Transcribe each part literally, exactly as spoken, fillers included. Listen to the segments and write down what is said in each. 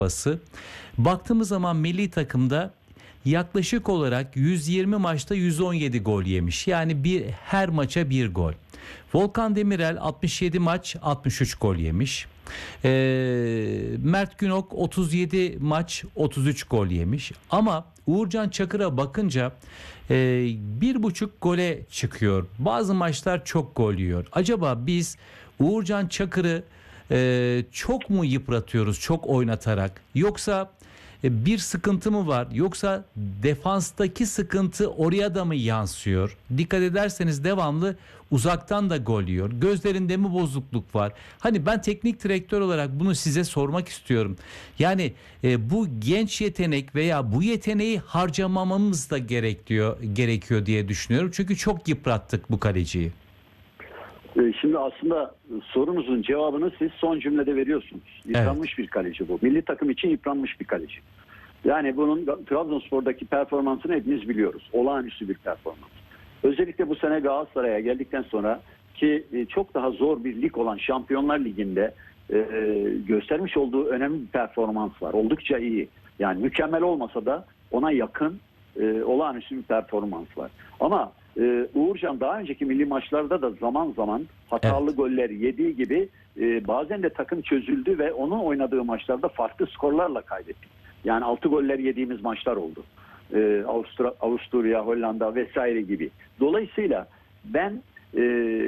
Kupası. Baktığımız zaman milli takımda yaklaşık olarak yüz yirmi maçta yüz on yedi gol yemiş. Yani bir her maça bir gol. Volkan Demirel altmış yedi maç altmış üç gol yemiş. Ee, Mert Günok otuz yedi maç otuz üç gol yemiş. Ama Uğurcan Çakır'a bakınca e, bir buçuk gole çıkıyor. Bazı maçlar çok gol yiyor. Acaba biz Uğurcan Çakır'ı e, çok mu yıpratıyoruz, çok oynatarak? Yoksa e, bir sıkıntı mı var? Yoksa defanstaki sıkıntı oraya da mı yansıyor? Dikkat ederseniz devamlı uzaktan da gol yiyor. Gözlerinde mi bozukluk var? Hani ben teknik direktör olarak bunu size sormak istiyorum. Yani e, bu genç yetenek veya bu yeteneği harcamamamız da gerekiyor, gerekiyor diye düşünüyorum. Çünkü çok yıprattık bu kaleciyi. Şimdi aslında sorunuzun cevabını siz son cümlede veriyorsunuz. Yıpranmış evet. bir kaleci bu. Milli takım için yıpranmış bir kaleci. Yani bunun Trabzonspor'daki performansını hepimiz biliyoruz. Olağanüstü bir performans. Özellikle bu sene Galatasaray'a geldikten sonra ki çok daha zor bir lig olan Şampiyonlar Ligi'nde e, göstermiş olduğu önemli bir performans var. Oldukça iyi. Yani mükemmel olmasa da ona yakın e, olağanüstü bir performans var. Ama Ee, Uğurcan daha önceki milli maçlarda da zaman zaman hatalı evet. goller yediği gibi e, bazen de takım çözüldü ve onun oynadığı maçlarda farklı skorlarla kaybettik. Yani altı goller yediğimiz maçlar oldu. Ee, Avusturya, Avusturya, Hollanda vesaire gibi. Dolayısıyla ben e,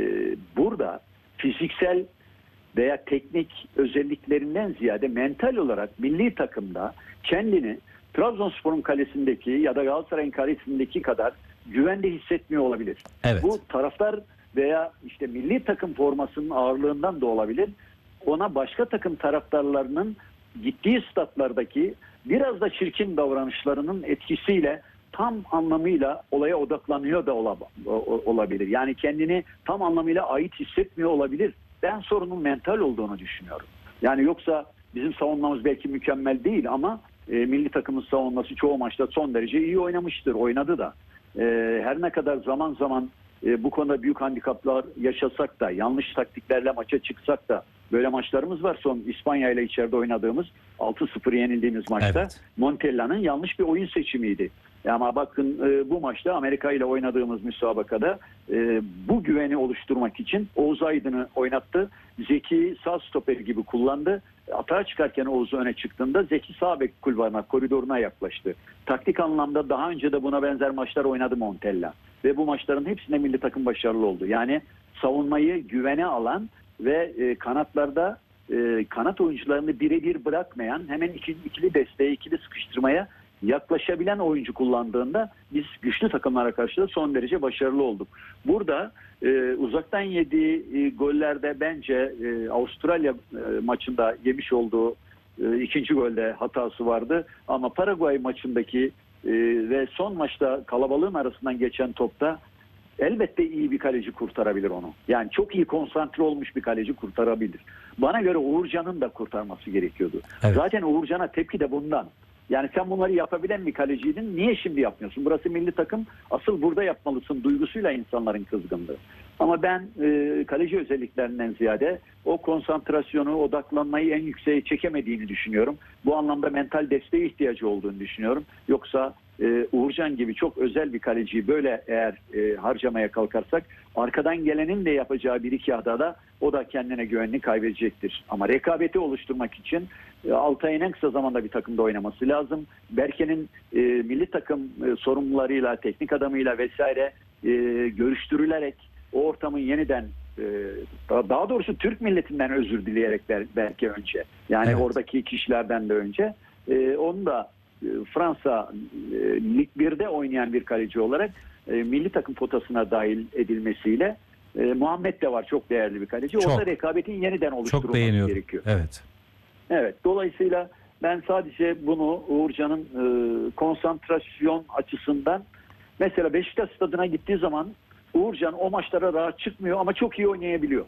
burada fiziksel veya teknik özelliklerinden ziyade mental olarak milli takımda kendini Trabzonspor'un kalesindeki ya da Galatasaray'ın kalesindeki kadar güvende hissetmiyor olabilir. Evet. Bu taraftar veya işte milli takım formasının ağırlığından da olabilir. Ona başka takım taraftarlarının gittiği statlardaki biraz da çirkin davranışlarının etkisiyle tam anlamıyla olaya odaklanıyor da olabilir. Yani kendini tam anlamıyla ait hissetmiyor olabilir. Ben sorunun mental olduğunu düşünüyorum. Yani yoksa bizim savunmamız belki mükemmel değil ama e, milli takımın savunması çoğu maçta son derece iyi oynamıştır. Oynadı da. E, her ne kadar zaman zaman e, bu konuda büyük handikaplar yaşasak da, yanlış taktiklerle maça çıksak da böyle maçlarımız var. Son İspanya ile içeride oynadığımız altı sıfır yenildiğimiz maçta evet. Montella'nın yanlış bir oyun seçimiydi. Ama bakın e, bu maçta Amerika ile oynadığımız müsabakada e, bu güveni oluşturmak için Oğuz Aydın'ı oynattı. Zeki sağ stoper gibi kullandı. Atağa çıkarken Oğuz öne çıktığında Zeki sağ bek kulvarına, koridoruna yaklaştı. Taktik anlamda daha önce de buna benzer maçlar oynadı Montella. Ve bu maçların hepsinde milli takım başarılı oldu. Yani savunmayı güvene alan ve e, kanatlarda e, kanat oyuncularını birebir bırakmayan, hemen ikili, ikili desteğe, ikili sıkıştırmaya yaklaşabilen oyuncu kullandığında biz güçlü takımlara karşı da son derece başarılı olduk. Burada e, uzaktan yediği e, gollerde bence e, Avustralya e, maçında yemiş olduğu e, ikinci golde hatası vardı. Ama Paraguay maçındaki e, ve son maçta kalabalığın arasından geçen topta elbette iyi bir kaleci kurtarabilir onu. Yani çok iyi konsantre olmuş bir kaleci kurtarabilir. Bana göre Uğurcan'ın da kurtarması gerekiyordu. Evet. Zaten Uğurcan'a tepki de bundan. Yani sen bunları yapabilen bir kaleciydin. Niye şimdi yapmıyorsun? Burası milli takım. Asıl burada yapmalısın duygusuyla insanların kızgınlığı. Ama ben e, kaleci özelliklerinden ziyade o konsantrasyonu, odaklanmayı en yükseğe çekemediğini düşünüyorum. Bu anlamda mental desteğe ihtiyacı olduğunu düşünüyorum. Yoksa e, Uğurcan gibi çok özel bir kaleciyi böyle eğer e, harcamaya kalkarsak arkadan gelenin de yapacağı bir iki hatada o da kendine güvenini kaybedecektir. Ama rekabeti oluşturmak için e, Altay'ın en kısa zamanda bir takımda oynaması lazım. Berke'nin e, milli takım e, sorumlularıyla, teknik adamıyla vesaire e, görüştürülerek o ortamın yeniden e, daha doğrusu Türk milletinden özür dileyerek belki önce yani evet. oradaki kişilerden de önce e, onu da e, Fransa e, Lig birde oynayan bir kaleci olarak e, milli takım potasına dahil edilmesiyle e, Muhammed de var çok değerli bir kaleci. Çok. Orada rekabetin yeniden oluşturulması gerekiyor. Evet. Evet. Dolayısıyla ben sadece bunu Uğurcan'ın e, konsantrasyon açısından mesela Beşiktaş stadına gittiği zaman Uğurcan o maçlara rahat çıkmıyor ama çok iyi oynayabiliyor.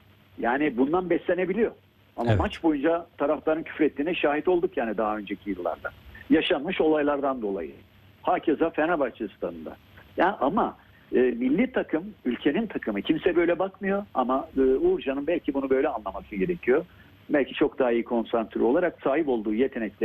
Yani bundan beslenebiliyor. Ama evet. maç boyunca taraftarın küfrettiğine şahit olduk yani daha önceki yıllarda. Yaşanmış olaylardan dolayı. Hakeza Fenerbahçe stadında. Yani ama e, milli takım, ülkenin takımı. Kimse böyle bakmıyor ama e, Uğurcan'ın belki bunu böyle anlaması gerekiyor. belki çok daha iyi konsantre olarak sahip olduğu yetenekleri